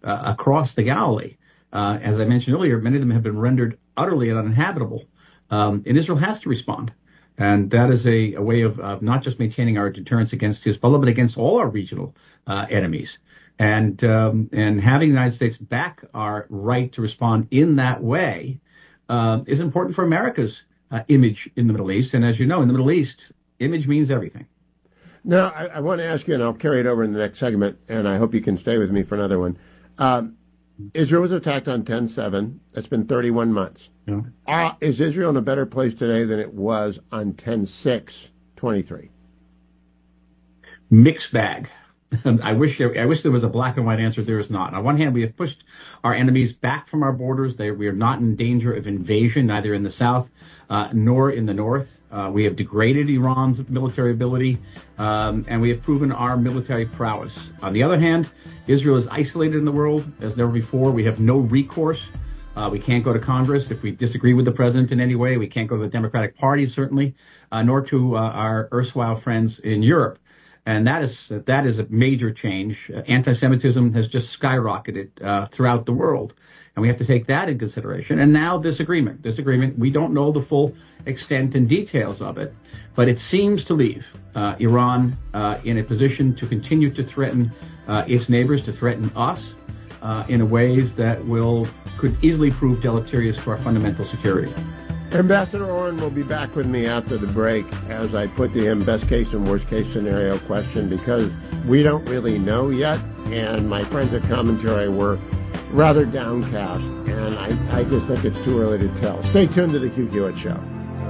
across the Galilee. As I mentioned earlier, many of them have been rendered utterly uninhabitable. And Israel has to respond. And that is a way of not just maintaining our deterrence against Hezbollah, but against all our regional enemies. And having the United States back our right to respond in that way is important for America's image in the Middle East. And as you know, in the Middle East, image means everything. Now, I want to ask you, and I'll carry it over in the next segment, and I hope you can stay with me for another one. Israel was attacked on 10/7. That's been 31 months. Yeah. Is Israel in a better place today than it was on 10/6/23? Mixed bag. I wish there was a black and white answer. There is not. On one hand, we have pushed our enemies back from our borders. We are not in danger of invasion, neither in the south nor in the north. We have degraded Iran's military ability, and we have proven our military prowess. On the other hand, Israel is isolated in the world as never before. We have no recourse. We can't go to Congress if we disagree with the president in any way. We can't go to the Democratic Party, certainly, nor to our erstwhile friends in Europe. And that is a major change. Anti-Semitism has just skyrocketed throughout the world. And we have to take that in consideration. And now this agreement, we don't know the full extent and details of it, but it seems to leave Iran in a position to continue to threaten its neighbors, to threaten us in ways that could easily prove deleterious to our fundamental security. Ambassador Oren will be back with me after the break as I put to him best case and worst case scenario question, because we don't really know yet, and my friends at Commentary were rather downcast, and I just think it's too early to tell. Stay tuned to the Hugh Hewitt Show.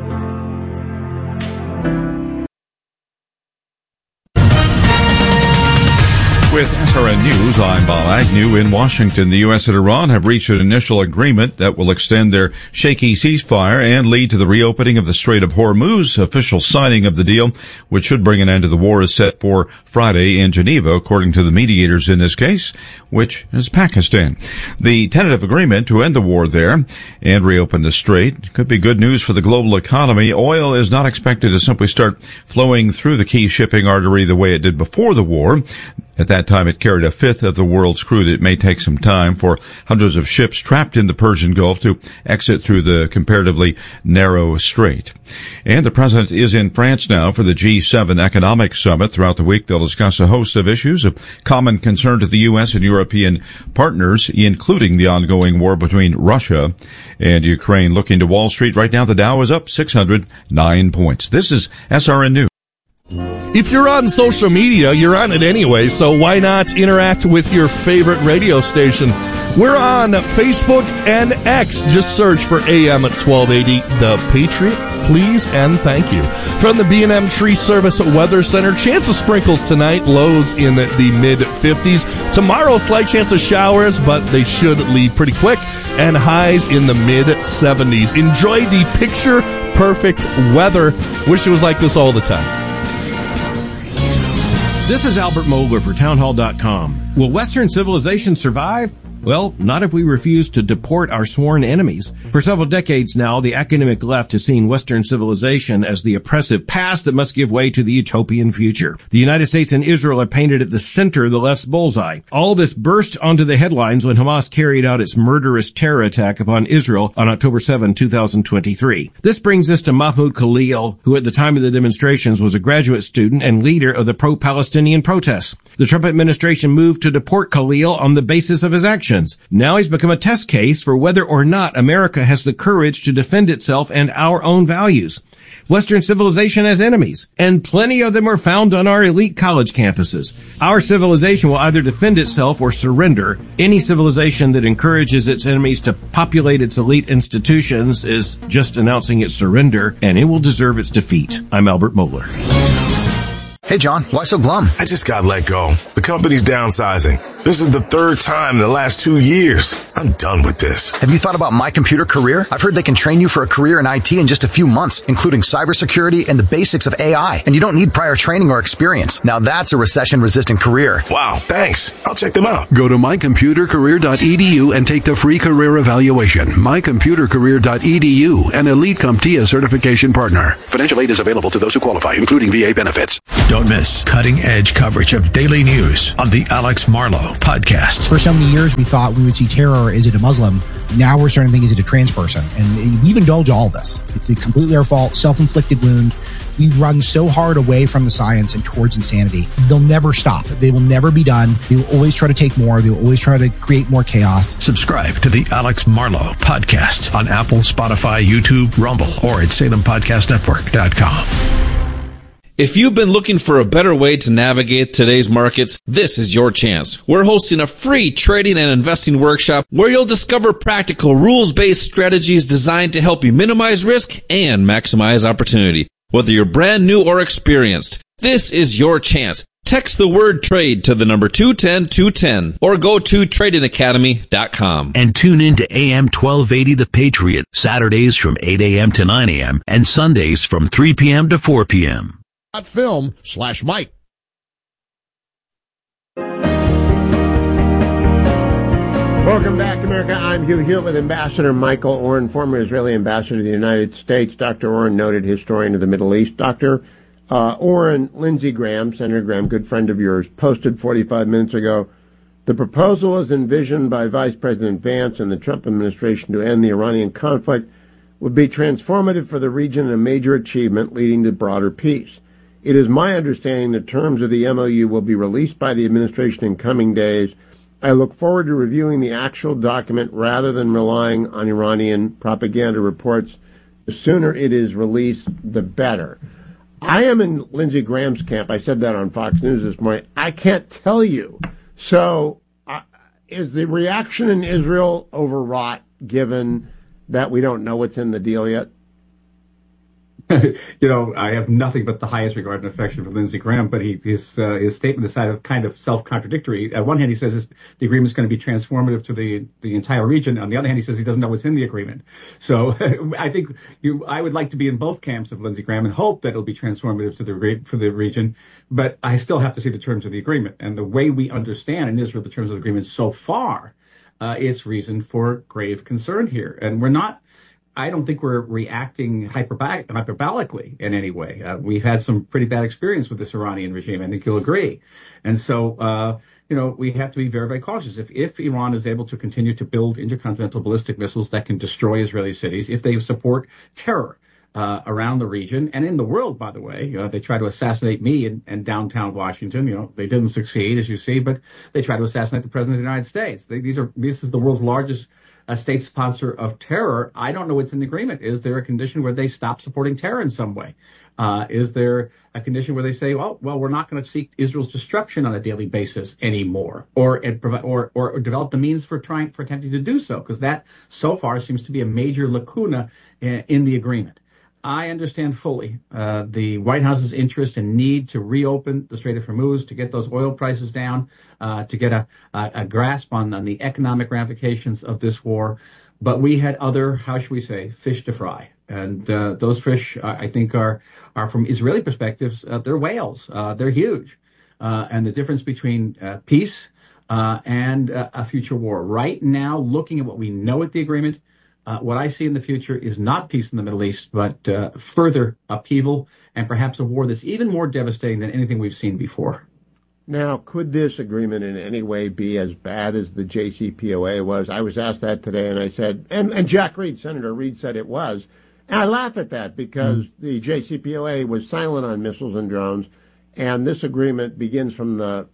With SRN News, I'm Bob Agnew in Washington. The U.S. and Iran have reached an initial agreement that will extend their shaky ceasefire and lead to the reopening of the Strait of Hormuz. Official signing of the deal, which should bring an end to the war, is set for Friday in Geneva, according to the mediators in this case, which is Pakistan. The tentative agreement to end the war there and reopen the strait could be good news for the global economy. Oil is not expected to simply start flowing through the key shipping artery the way it did before the war. At that time, it carried a fifth of the world's crude. It may take some time for hundreds of ships trapped in the Persian Gulf to exit through the comparatively narrow strait. And the president is in France now for the G7 Economic Summit. Throughout the week, they'll discuss a host of issues of common concern to the U.S. and European partners, including the ongoing war between Russia and Ukraine. Looking to Wall Street right now, the Dow is up 609 points. This is SRN News. If you're on social media, you're on it anyway, so why not interact with your favorite radio station? We're on Facebook and X. Just search for AM at 1280 The Patriot. Please and thank you. From the B&M Tree Service Weather Center, chance of sprinkles tonight, lows in the mid-50s. Tomorrow, slight chance of showers, but they should leave pretty quick, and highs in the mid-70s. Enjoy the picture-perfect weather. Wish it was like this all the time. This is Albert Mohler for Townhall.com. Will Western civilization survive? Well, not if we refuse to deport our sworn enemies. For several decades now, the academic left has seen Western civilization as the oppressive past that must give way to the utopian future. The United States and Israel are painted at the center of the left's bullseye. All this burst onto the headlines when Hamas carried out its murderous terror attack upon Israel on October 7, 2023. This brings us to Mahmoud Khalil, who at the time of the demonstrations was a graduate student and leader of the pro-Palestinian protests. The Trump administration moved to deport Khalil on the basis of his actions. Now he's become a test case for whether or not America has the courage to defend itself and our own values. Western civilization has enemies, and plenty of them are found on our elite college campuses. Our civilization will either defend itself or surrender. Any civilization that encourages its enemies to populate its elite institutions is just announcing its surrender, and it will deserve its defeat. I'm Albert Mohler. Hey, John, why so glum? I just got let go. The company's downsizing. This is the third time in the last 2 years. I'm done with this. Have you thought about My Computer Career? I've heard they can train you for a career in IT in just a few months, including cybersecurity and the basics of AI. And you don't need prior training or experience. Now that's a recession-resistant career. Wow, thanks. I'll check them out. Go to mycomputercareer.edu and take the free career evaluation. mycomputercareer.edu, an Elite CompTIA certification partner. Financial aid is available to those who qualify, including VA benefits. Don't miss cutting-edge coverage of daily news on The Alex Marlow podcast. For so many years, we thought we would see terror. Is it a Muslim? Now we're starting to think, is it a trans person? And we've indulged all of this. It's completely our fault, self-inflicted wound. We've run so hard away from the science and towards insanity. They'll never stop. They will never be done. They will always try to take more. They will always try to create more chaos. Subscribe to the Alex Marlow podcast on Apple, Spotify, YouTube, Rumble, or at SalemPodcastNetwork.com. If you've been looking for a better way to navigate today's markets, this is your chance. We're hosting a free trading and investing workshop where you'll discover practical rules-based strategies designed to help you minimize risk and maximize opportunity. Whether you're brand new or experienced, this is your chance. Text the word trade to the number 210-210 or go to tradingacademy.com. And tune in to AM 1280 The Patriot, Saturdays from 8 a.m. to 9 a.m. and Sundays from 3 p.m. to 4 p.m. .film/Mike. Welcome back, America. I'm Hugh Hewitt with Ambassador Michael Oren, former Israeli ambassador to the United States. Dr. Oren, noted historian of the Middle East. Dr. Oren, Lindsey Graham, Senator Graham, good friend of yours, posted 45 minutes ago, the proposal as envisioned by Vice President Vance and the Trump administration to end the Iranian conflict would be transformative for the region and a major achievement leading to broader peace. It is my understanding the terms of the MOU will be released by the administration in coming days. I look forward to reviewing the actual document rather than relying on Iranian propaganda reports. The sooner it is released, the better. I am in Lindsey Graham's camp. I said that on Fox News this morning. I can't tell you. So is the reaction in Israel overwrought given that we don't know what's in the deal yet? I have nothing but the highest regard and affection for Lindsey Graham, but his statement is kind of self-contradictory. On one hand, he says the agreement is going to be transformative to the entire region. On the other hand, he says he doesn't know what's in the agreement. So I think I would like to be in both camps of Lindsey Graham and hope that it'll be transformative for the region. But I still have to see the terms of the agreement. And the way we understand in Israel the terms of the agreement so far is reason for grave concern here. And I don't think we're reacting hyperbolically in any way. We've had some pretty bad experience with this Iranian regime. I think you'll agree. And so, we have to be very, very cautious. If Iran is able to continue to build intercontinental ballistic missiles that can destroy Israeli cities, if they support terror around the region and in the world, by the way, they tried to assassinate me in downtown Washington. They didn't succeed, as you see, but they tried to assassinate the president of the United States. This is the world's largest a state sponsor of terror. I don't know what's in the agreement. Is there a condition where they stop supporting terror in some way? Is there a condition where they say, well, we're not going to seek Israel's destruction on a daily basis anymore, or develop the means for attempting to do so? Because that so far seems to be a major lacuna in the agreement. I understand fully the White House's interest and need to reopen the Strait of Hormuz, to get those oil prices down, to get a grasp on the economic ramifications of this war. But we had other, how should we say, fish to fry. And those fish, I think, are from Israeli perspectives, they're whales. They're huge. And the difference between peace and a future war. Right now, looking at what we know at the agreement, what I see in the future is not peace in the Middle East, but further upheaval and perhaps a war that's even more devastating than anything we've seen before. Now, could this agreement in any way be as bad as the JCPOA was? I was asked that today, and I said, and Jack Reed, Senator Reed, said it was. And I laugh at that because the JCPOA was silent on missiles and drones, and this agreement begins from the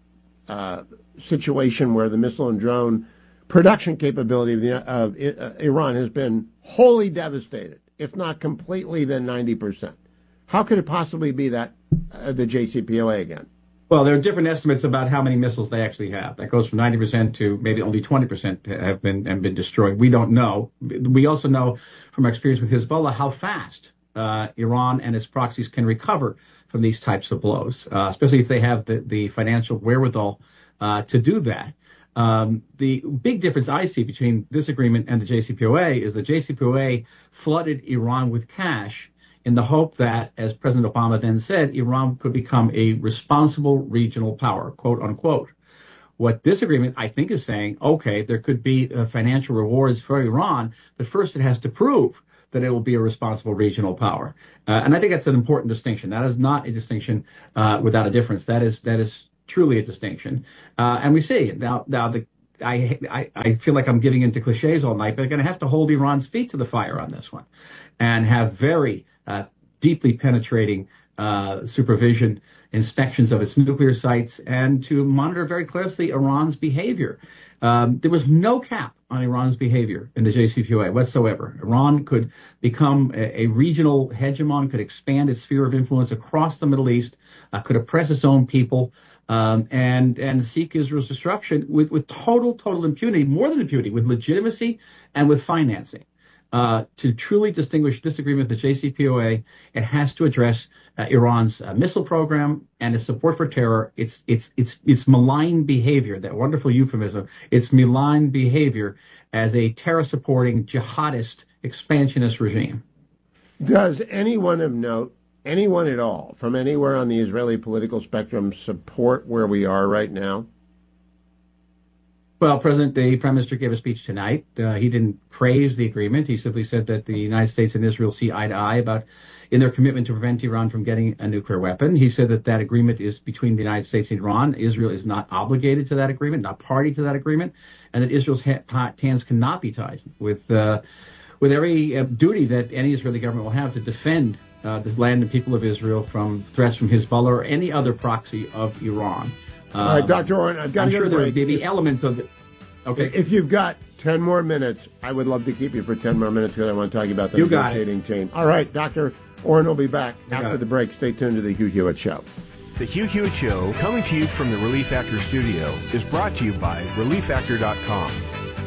situation where the missile and drone production capability of Iran has been wholly devastated, if not completely, then 90%. How could it possibly be that the JCPOA again? Well, there are different estimates about how many missiles they actually have. That goes from 90% to maybe only 20% have been destroyed. We don't know. We also know from our experience with Hezbollah how fast Iran and its proxies can recover from these types of blows, especially if they have the financial wherewithal to do that. The big difference I see between this agreement and the JCPOA is the JCPOA flooded Iran with cash in the hope that, as President Obama then said, Iran could become a responsible regional power, quote unquote. What this agreement, I think, is saying, okay, there could be financial rewards for Iran, but first it has to prove that it will be a responsible regional power. And I think that's an important distinction. That is not a distinction without a difference. That is truly a distinction. And we see now I feel like I'm getting into cliches all night, but they're going to have to hold Iran's feet to the fire on this one and have very deeply penetrating supervision, inspections of its nuclear sites, and to monitor very closely Iran's behavior. There was no cap on Iran's behavior in the JCPOA whatsoever. Iran could become a regional hegemon, could expand its sphere of influence across the Middle East, could oppress its own people, and seek Israel's destruction with total impunity, more than impunity, with legitimacy and with financing. To truly distinguish this agreement with the JCPOA, it has to address Iran's missile program and its support for terror. It's malign behavior, that wonderful euphemism. It's malign behavior as a terror-supporting jihadist expansionist regime. Does anyone of note, anyone at all, from anywhere on the Israeli political spectrum, support where we are right now? Well, the Prime Minister gave a speech tonight. He didn't praise the agreement. He simply said that the United States and Israel see eye to eye in their commitment to prevent Iran from getting a nuclear weapon. He said that agreement is between the United States and Iran. Israel is not obligated to that agreement, not party to that agreement, and that Israel's hands cannot be tied with every duty that any Israeli government will have to defend the land and people of Israel from threats from Hezbollah or any other proxy of Iran. All right, Dr. Oren, I've got to I'm sure there will be elements of it. Okay. If you've got 10 more minutes, I would love to keep you for 10 more minutes because I want to talk about the negotiating team. All right, Dr. Oren will be back after the break. Stay tuned to the Hugh Hewitt Show. The Hugh Hewitt Show, coming to you from the Relief Factor studio, is brought to you by ReliefFactor.com.